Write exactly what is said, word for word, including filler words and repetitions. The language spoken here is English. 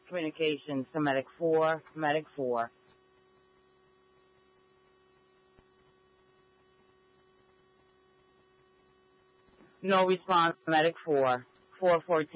communications to Medic four, Medic four. No response, Medic four, four fourteen.